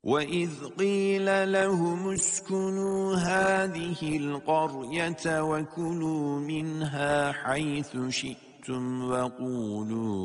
وَإِذْ قِيلَ لَهُمُ اسْكُنُوا هَٰذِهِ الْقَرْيَةَ وَكُلُوا مِنْهَا حَيْثُ شِئْتُمْ وَقُولُوا